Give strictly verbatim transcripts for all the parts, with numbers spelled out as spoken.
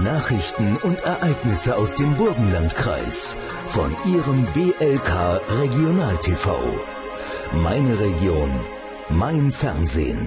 Nachrichten und Ereignisse aus dem Burgenlandkreis von Ihrem B L K Regional T V. Meine Region, mein Fernsehen.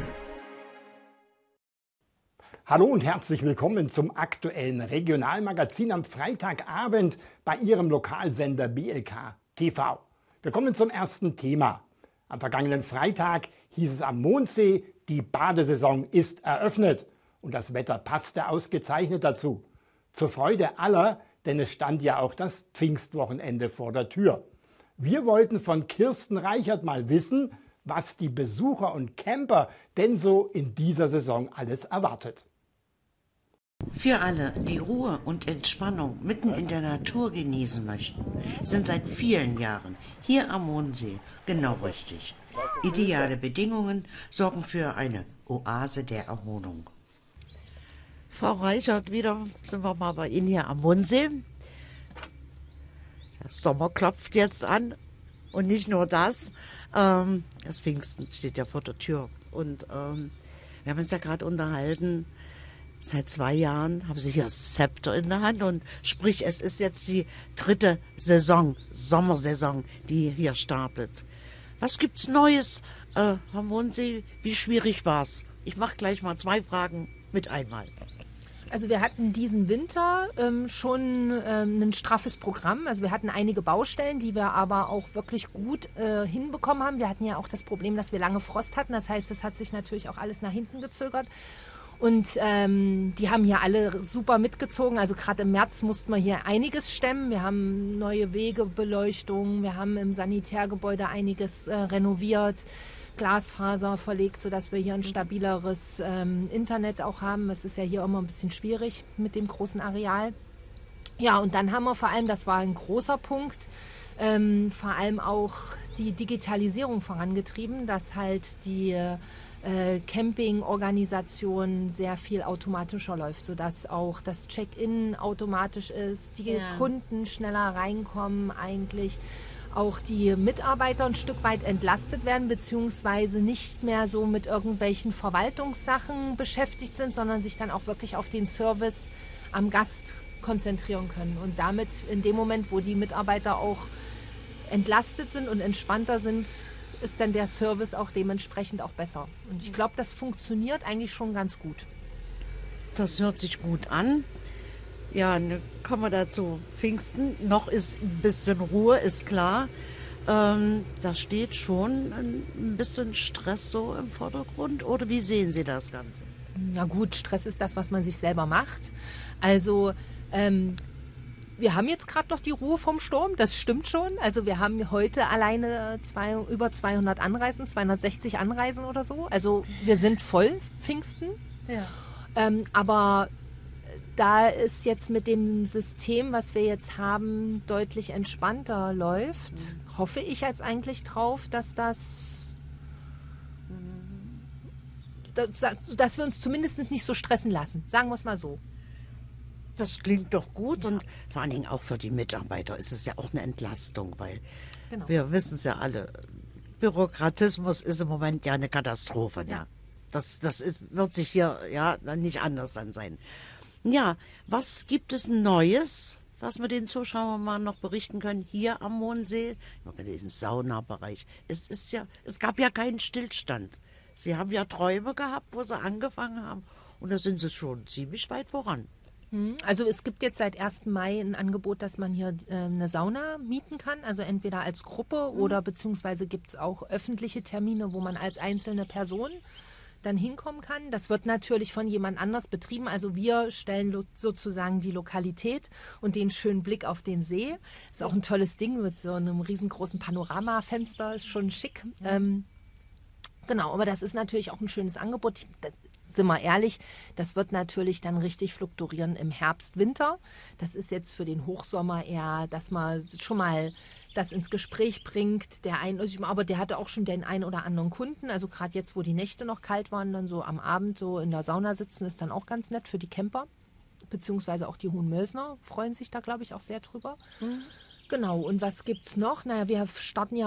Hallo und herzlich willkommen zum aktuellen Regionalmagazin am Freitagabend bei Ihrem Lokalsender B L K T V. Wir kommen zum ersten Thema. Am vergangenen Freitag hieß es am Mondsee, die Badesaison ist eröffnet. Und das Wetter passte ausgezeichnet dazu. Zur Freude aller, denn es stand ja auch das Pfingstwochenende vor der Tür. Wir wollten von Kirsten Reichert mal wissen, was die Besucher und Camper denn so in dieser Saison alles erwartet. Für alle, die Ruhe und Entspannung mitten in der Natur genießen möchten, sind seit vielen Jahren hier am Mondsee genau richtig. Ideale Bedingungen sorgen für eine Oase der Erholung. Frau Reichert, wieder sind wir mal bei Ihnen hier am Mondsee. Der Sommer klopft jetzt an und nicht nur das. Ähm, das Pfingsten steht ja vor der Tür. Und ähm, wir haben uns ja gerade unterhalten. Seit zwei Jahren haben Sie hier das Zepter in der Hand und sprich, es ist jetzt die dritte Saison, Sommersaison, die hier startet. Was gibt's Neues äh, am Mondsee? Wie schwierig war's? Ich mache gleich mal zwei Fragen mit einmal. Also wir hatten diesen Winter ähm, schon ähm, ein straffes Programm. Also wir hatten einige Baustellen, die wir aber auch wirklich gut äh, hinbekommen haben. Wir hatten ja auch das Problem, dass wir lange Frost hatten. Das heißt, es hat sich natürlich auch alles nach hinten gezögert. Und ähm, die haben hier alle super mitgezogen. Also gerade im März mussten wir hier einiges stemmen. Wir haben neue Wegebeleuchtung, wir haben im Sanitärgebäude einiges äh, renoviert, Glasfaser verlegt, sodass wir hier ein stabileres ähm, Internet auch haben. Das ist ja hier immer ein bisschen schwierig mit dem großen Areal. Ja, und dann haben wir vor allem, das war ein großer Punkt, ähm, vor allem auch die Digitalisierung vorangetrieben, dass halt die äh, Campingorganisation sehr viel automatischer läuft, sodass auch das Check-in automatisch ist, die ja. Kunden schneller reinkommen eigentlich. Auch die Mitarbeiter ein Stück weit entlastet werden, beziehungsweise nicht mehr so mit irgendwelchen Verwaltungssachen beschäftigt sind, sondern sich dann auch wirklich auf den Service am Gast konzentrieren können. Und damit in dem Moment, wo die Mitarbeiter auch entlastet sind und entspannter sind, ist dann der Service auch dementsprechend auch besser. Und ich glaube, das funktioniert eigentlich schon ganz gut. Das hört sich gut an. Ja, dann kommen wir dazu. Pfingsten, noch ist ein bisschen Ruhe, ist klar. Ähm, da steht schon ein bisschen Stress so im Vordergrund. Oder wie sehen Sie das Ganze? Na gut, Stress ist das, was man sich selber macht. Also ähm, wir haben jetzt gerade noch die Ruhe vom Sturm, das stimmt schon. Also wir haben heute alleine zwei, über zweihundert Anreisen, zweihundertsechzig Anreisen oder so. Also wir sind voll Pfingsten. Ja. Ähm, aber da es jetzt mit dem System, was wir jetzt haben, deutlich entspannter läuft, mhm. hoffe ich jetzt eigentlich drauf, dass das, dass, dass wir uns zumindest nicht so stressen lassen. Sagen wir es mal so. Das klingt doch gut ja. und vor allen Dingen auch für die Mitarbeiter ist es ja auch eine Entlastung, weil genau. wir wissen es ja alle, Bürokratismus ist im Moment ja eine Katastrophe. Ja. Ja. Das, das wird sich hier ja nicht anders dann sein. Ja, was gibt es Neues, was wir den Zuschauern mal noch berichten können hier am Mondsee? In diesem Saunabereich. Es ist ja, es gab ja keinen Stillstand. Sie haben ja Träume gehabt, wo sie angefangen haben und da sind sie schon ziemlich weit voran. Also es gibt jetzt seit ersten Mai ein Angebot, dass man hier äh, eine Sauna mieten kann, also entweder als Gruppe mhm. oder beziehungsweise gibt es auch öffentliche Termine, wo man als einzelne Person dann hinkommen kann. Das wird natürlich von jemand anders betrieben. Also wir stellen lo- sozusagen die Lokalität und den schönen Blick auf den See. Ist auch ein tolles Ding mit so einem riesengroßen Panoramafenster, ist schon schick. Mhm. Ähm, genau, aber das ist natürlich auch ein schönes Angebot. Das, sind wir ehrlich, das wird natürlich dann richtig fluktuieren im Herbst, Winter. Das ist jetzt für den Hochsommer eher, dass man schon mal das ins Gespräch bringt. Der ein, aber der hatte auch schon den einen oder anderen Kunden. Also gerade jetzt, wo die Nächte noch kalt waren, dann so am Abend so in der Sauna sitzen, ist dann auch ganz nett für die Camper. Beziehungsweise auch die Hohenmösner freuen sich da, glaube ich, auch sehr drüber. Mhm. Genau, und was gibt's noch? Naja, wir starten ja